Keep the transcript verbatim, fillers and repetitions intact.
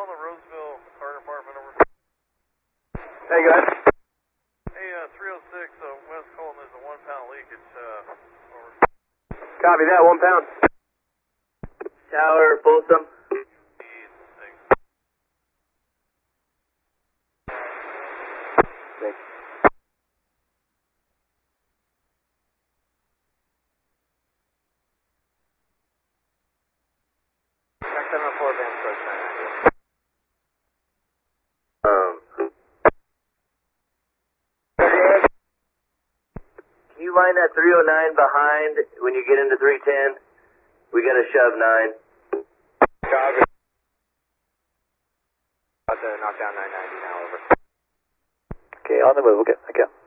calling the Roseville Fire Department over. Hey, go ahead. Hey, uh, three oh six, uh, West Colton, there's a one pound leakage, uh, over. Copy that, one pound. Tower, Folsom. Thanks. Thanks. Check seven oh four, Van Approach nine ninety. Um. Can you line that three oh nine behind when you get into three ten? We got to shove nine. Copy. About to knock down nine ninety now, over. Okay, on the move, okay, okay.